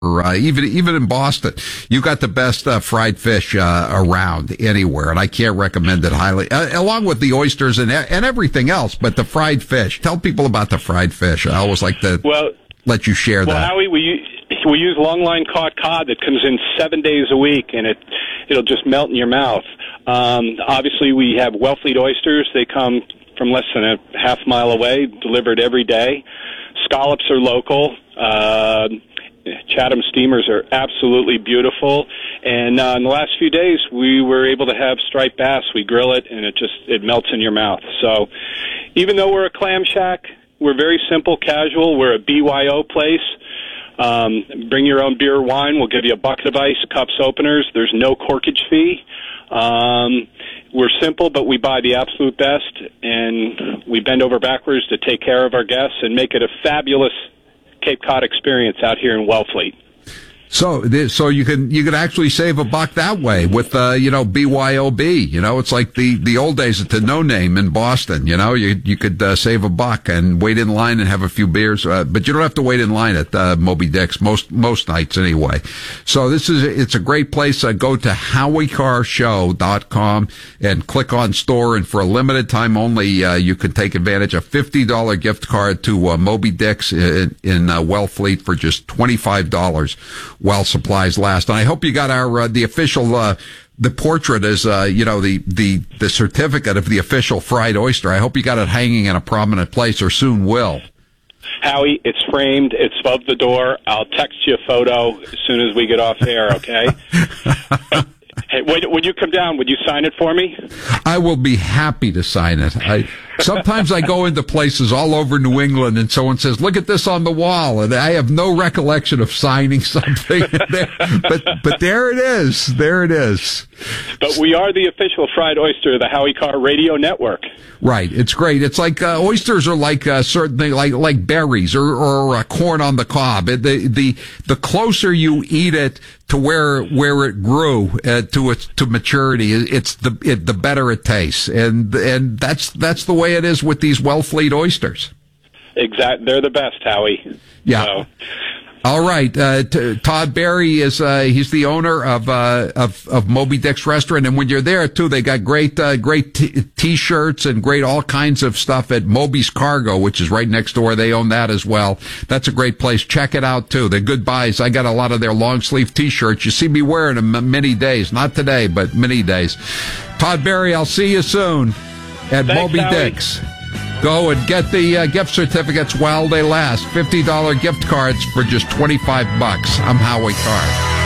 Even in Boston, you got the best fried fish around anywhere, and I can't recommend it highly. Along with the oysters and everything else, but the fried fish. Tell people about the fried fish. I always like to let you share that. Well, Howie, we use longline caught cod that comes in 7 days a week, and it'll just melt in your mouth. Obviously, we have Wellfleet oysters. They come from less than a half mile away, delivered every day. Scallops are local. Chatham steamers are absolutely beautiful, and in the last few days we were able to have striped bass. We grill it, and it melts in your mouth. So even though we're a clam shack, we're very simple, casual. We're a BYO place. Bring your own beer or wine. We'll give you a bucket of ice, cups, openers. There's no corkage fee. We're simple, but we buy the absolute best, and we bend over backwards to take care of our guests and make it a fabulous Cape Cod experience out here in Wellfleet. So you can actually save a buck that way with BYOB. It's like the old days at the No Name in Boston. You could save a buck and wait in line and have a few beers, but you don't have to wait in line at Moby Dick's most nights anyway. So it's a great place. Go to HowieCarShow.com and click on store, and for a limited time only, you can take advantage of $50 gift card to Moby Dick's in Wellfleet for just $25. While supplies last. And I hope you got our the official the portrait is the certificate of the official fried oyster. I hope you got it hanging in a prominent place, or soon will. Howie, it's framed. It's above the door. I'll text you a photo as soon as we get off air, okay? Hey, would you come down? Would you sign it for me? I will be happy to sign it. Sometimes I go into places all over New England and someone says, look at this on the wall. And I have no recollection of signing something. But there it is. There it is. But we are the official fried oyster of the Howie Carr Radio Network. Right. It's great. It's like, oysters are like, certain things, like berries or corn on the cob. The closer you eat it to where it grew, to maturity, it's the better it tastes. And that's the way it is with these Wellfleet oysters. Exactly. They're the best, Howie. Yeah. So. All right. Todd Barry he's the owner of Moby Dick's restaurant. And when you're there too, they got great t-shirts and great all kinds of stuff at Moby's Cargo, which is right next door. They own that as well. That's a great place. Check it out too. They're good buys. I got a lot of their long sleeve t-shirts. You see me wearing them many days. Not today, but many days. Todd Barry, I'll see you soon at Moby Dick's. Go and get the gift certificates while they last. $50 gift cards for just $25. I'm Howie Carr.